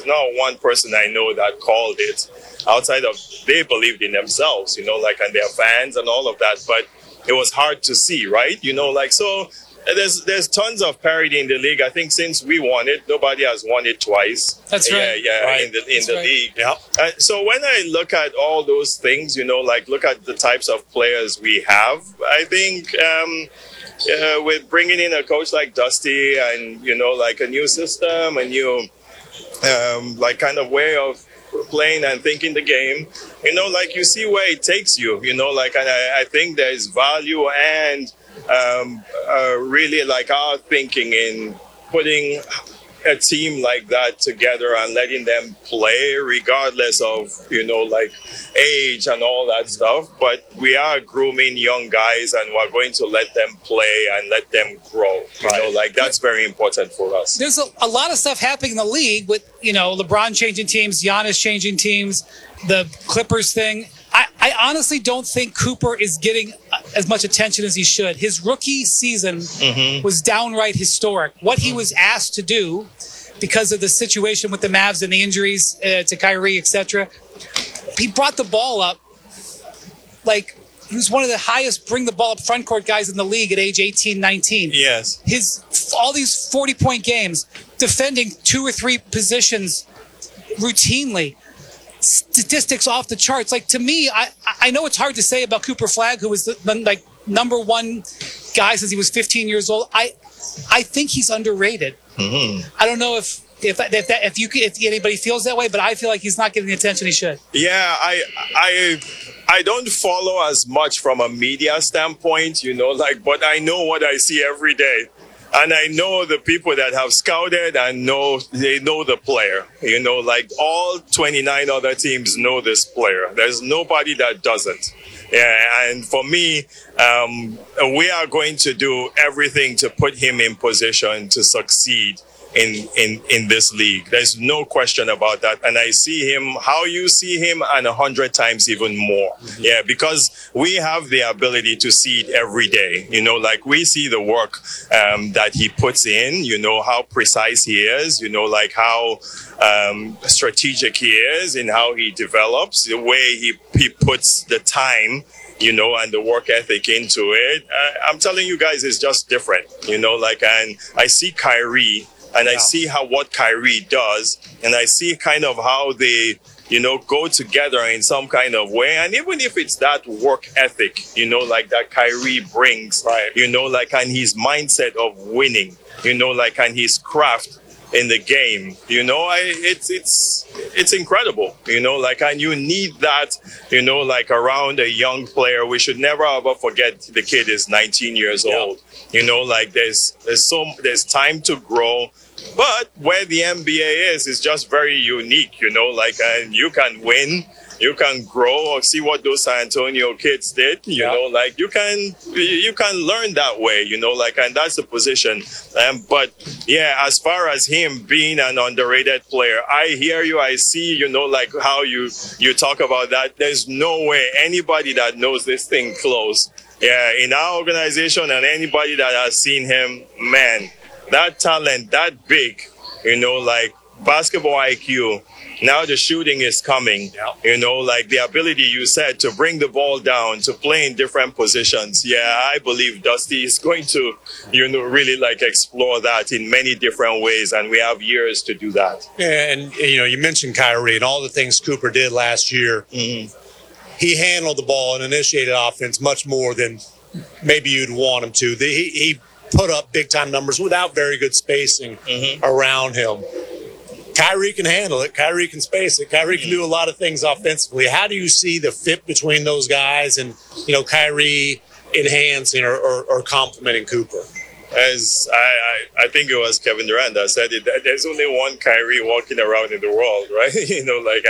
there's not one person I know that called it outside of they believed in themselves, you know, like, and their fans and all of that. But it was hard to see, right? You know, like, so there's tons of parity in the league. I think since we won it, nobody has won it twice. That's right. Yeah, right. in the right. league. Yeah. So when I look at all those things, you know, like look at the types of players we have, I think with bringing in a coach like Dusty and, you know, like a new system, a new like kind of way of playing and thinking the game, you know, like you see where it takes you, you know, like, and I think there's value and really like our thinking in putting a team like that together and letting them play regardless of, you know, like age and all that stuff. But we are grooming young guys and we're going to let them play and let them grow. You know, like that's very important for us. There's a lot of stuff happening in the league with, you know, LeBron changing teams, Giannis changing teams, the Clippers thing. I honestly don't think Cooper is getting as much attention as he should. His rookie season was downright historic. What he was asked to do because of the situation with the Mavs and the injuries to Kyrie, etc. He brought the ball up like he was one of the highest bring the ball up front court guys in the league at age 18, 19. Yes. All these 40-point games, defending 2 or 3 positions routinely. Statistics off the charts. Like, to me, I know it's hard to say about Cooper Flagg, who was the like number one guy since he was 15 years old. I think he's underrated. I don't know if anybody feels that way, but I feel like he's not getting the attention he should. Yeah, I don't follow as much from a media standpoint, you know, like, but I know what I see every day. And I know the people that have scouted and they know the player, you know, like all 29 other teams know this player. There's nobody that doesn't. Yeah, and for me, we are going to do everything to put him in position to succeed in this league. There's no question about that. And I see him how you see him and 100 times even more. Yeah, because we have the ability to see it every day. You know, like we see the work that he puts in, you know, how precise he is, you know, like how strategic he is in how he develops, the way he puts the time, you know, and the work ethic into it. I'm telling you guys, it's just different, you know, like, and I see Kyrie and I see what Kyrie does, and I see kind of how they, you know, go together in some kind of way. And even if it's that work ethic, you know, like that Kyrie brings, you know, like, and his mindset of winning, you know, like, and his craft in the game, you know, it's incredible, you know, like, and you need that, you know, like around a young player. We should never ever forget the kid is 19 years old, you know, like there's time to grow. But where the NBA is just very unique, you know, like, and you can win, you can grow, or see what those San Antonio kids did, you know, like you can learn that way, you know, like, and that's the position. But yeah, as far as him being an underrated player, I hear you, I see, you know, like how you talk about that. There's no way anybody that knows this thing close, in our organization and anybody that has seen him, man, that talent, that big, you know, like basketball IQ. Now the shooting is coming, you know, like the ability you said to bring the ball down, to play in different positions. Yeah, I believe Dusty is going to, you know, really like explore that in many different ways. And we have years to do that. Yeah, and, you know, you mentioned Kyrie and all the things Cooper did last year. He handled the ball and initiated offense much more than maybe you'd want him to. He put up big-time numbers without very good spacing around him. Kyrie can handle it. Kyrie can space it. Kyrie can do a lot of things offensively. How do you see the fit between those guys and, you know, Kyrie enhancing or complementing Cooper? As I think it was Kevin Durant that said it, there's only one Kyrie walking around in the world, right? You know, like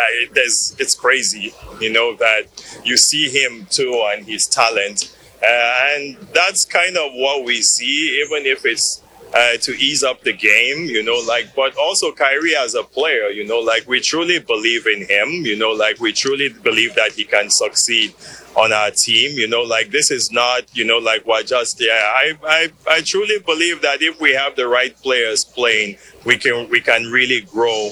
it's crazy, you know, that you see him too and his talent. And that's kind of what we see, even if it's to ease up the game, you know, like, but also Kyrie as a player, you know, like we truly believe in him, you know, like we truly believe that he can succeed on our team, you know, like this is not, you know, like what just, I truly believe that if we have the right players playing, we can really grow